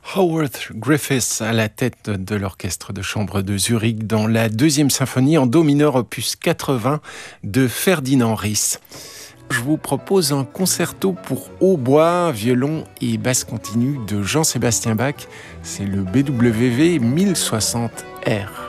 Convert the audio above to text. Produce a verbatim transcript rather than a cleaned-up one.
Howard Griffiths à la tête de l'orchestre de chambre de Zurich dans la deuxième symphonie en do mineur opus quatre-vingts de Ferdinand Ries. Je vous propose un concerto pour hautbois, violon et basse continue de Jean-Sébastien Bach. C'est le B W V mille soixante R.